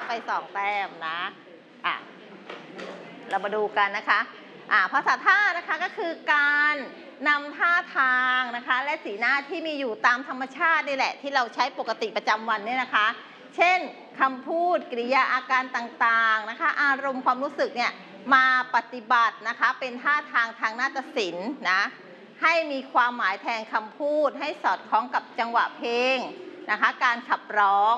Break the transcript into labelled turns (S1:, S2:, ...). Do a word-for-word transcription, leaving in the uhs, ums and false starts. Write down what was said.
S1: ไปสองแต้มนะอ่ะเรามาดูกันนะคะอ่าภาษาท่านะคะก็คือการนำท่าทางนะคะและสีหน้าที่มีอยู่ตามธรรมชาตินี่แหละที่เราใช้ปกติประจำวันเนี่ยนะคะเช่นคำพูดกริยาอาการต่างๆนะคะอารมณ์ความรู้สึกเนี่ยมาปฏิบัตินะคะเป็นท่าทางทางนาฏศิลป์นะให้มีความหมายแทนคำพูดให้สอดคล้องกับจังหวะเพลงนะคะการขับร้อง